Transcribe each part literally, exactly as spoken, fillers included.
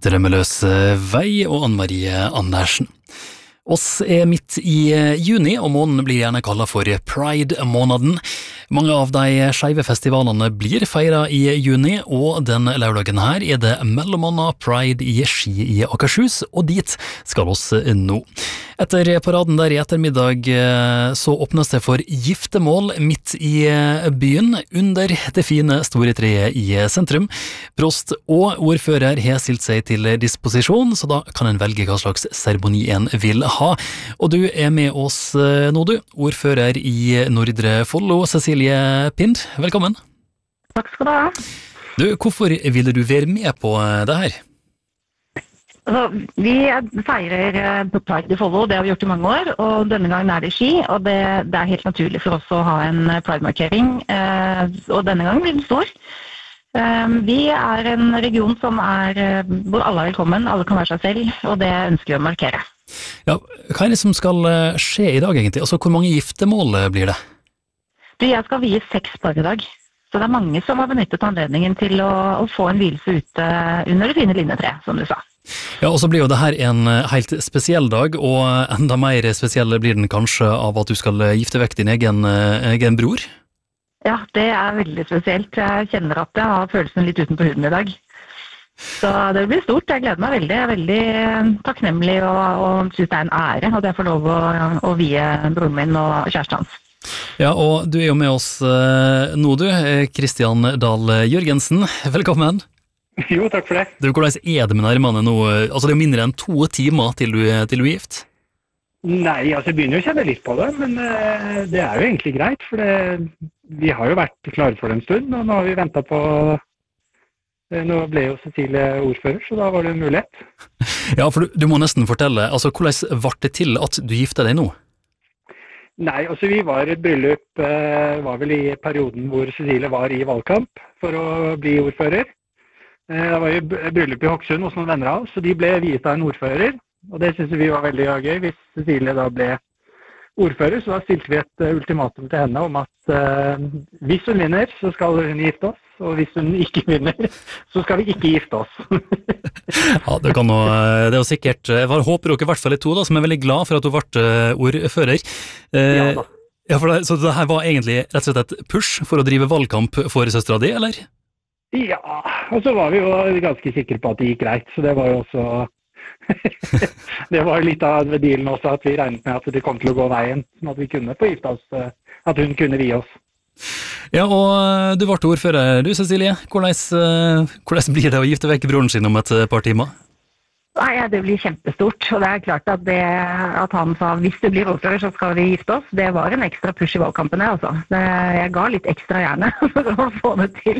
Drømmeløs vei og Anne-Marie Andersen. Oss er midt i juni, og måneden blir gjerne kallet for Pride-måneden. Mange av de skeive festivalene blir feiret i juni, og den lørdagen her er det mellommanna Pride i Ski i Akershus, og dit skal oss nå. Etter paraden der i ettermiddag så åpnes det for giftemål midt i byen, under det fine store treet i sentrum. Prost og ordfører har stilt seg til disposisjon, så da kan en velge hva slags seremoni en vil ha. Og du er med oss nå, du, ordfører i Nordre Follo, Cecilie Pind. Velkommen. Takk skal du ha. Du, hvorfor ville du være med på det her? Altså, vi feirer Pride i Follo, det har vi gjort i mange år, og denne gangen er det Ski, og det, det er helt naturlig for oss å ha en Pride-markering, eh, og denne gangen blir den stor. Eh, vi er en region som er, hvor alle er velkommen, alle kan være seg selv, og det ønsker vi å markere. Ja, hva er det som skal skje i dag egentlig? Altså, hvor mange giftemål blir det? Du, jeg skal vie seks par i dag, så det er mange som har benyttet anledningen til å, å få en hvilelse ute under det fine linnetreet, som du sa. Ja, og så blir jo det her en helt spesiell dag, og enda mer spesiell blir den kanskje av at du skal gifte vekk din egen, egen bror? Ja, det er veldig spesielt. Jeg kjenner at jeg har følelsen litt utenpå huden i dag. Så det blir stort. Jeg gleder meg veldig. Jeg er veldig takknemlig og, og synes det er en ære at jeg får lov å, å vie broren min og kjæresten hans. Ja, og du er jo med oss nå, du, Kristian Dahl Jørgensen. Velkommen. Jo, takk for det. Du, hvordan er det med nærmene nå? Altså, det er jo mindre enn to timer til du, til du er gift. Nei, altså jeg begynner jo å kjenne litt på det, men uh, det er jo egentlig greit, for det, vi har jo vært klare for det en stund, og nå har vi ventet på, uh, nå ble jo Cecilie ordfører, så da var det en mulighet. Ja, for du, du må nesten fortelle, altså hvordan var det til at du gifte deg nå? Nei, altså vi var i et bryllup, uh, var vel i perioden hvor Cecilie var i valgkamp for å bli ordfører. Det var jo bryllup i Hokksund hos noen venner av oss, så de ble viet av en ordfører, og det synes vi var veldig gøy hvis Cecilie da ble ordfører, så da stilte vi et ultimatum til henne om at uh, hvis hun vinner, så skal hun gifte oss, og hvis hun ikke vinner, så skal vi ikke gifte oss. Ja, det kan nå, det er jo sikkert, jeg håper dere i hvert fall er to da, som er veldig glad for at du ble ordfører. Uh, ja da. Ja, for det, så det her var egentlig rett og slett et push for å drive valgkamp for søstera di, eller? Ja, og så var vi jo ganske sikre på at det gikk greit, så det var jo også det var litt av dealen også, at vi regnet med at det kom til å gå veien, sånn at vi kunne få gifte oss, at hun kunne vie oss. Ja, og du ble ordfører, du Cecilie. Hvordan, hvordan blir det å gifte vekk broren sin om et par timer? Nei, det blir kjempestort, og det er klart at, det, at han sa hvis det blir ordfører så skal vi gifte oss, det var en ekstra push i valgkampene, altså. Det, jeg ga litt ekstra gjerne for å få det til.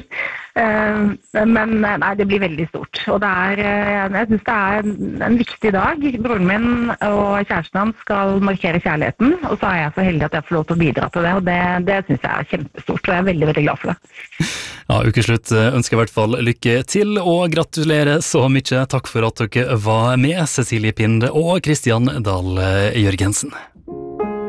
Men nei, det blir veldig stort, og det er, jeg synes det er en, en viktig dag. Broren min og kjæresten hans skal markere kjærligheten, og så er jeg så heldig at jeg får lov til å bidra til det, og det, det synes jeg er kjempestort, og jeg er veldig, veldig glad for det. Ja, ukeslutt ønsker i hvert fall lykke til, og gratulerer så mye. Takk for at dere var med, Cecilie Pind og Kristian Dahl Jørgensen.